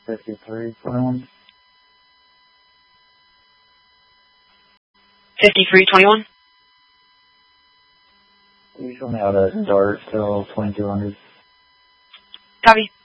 5321. 5321. You show me out at Dart till 2200. Copy.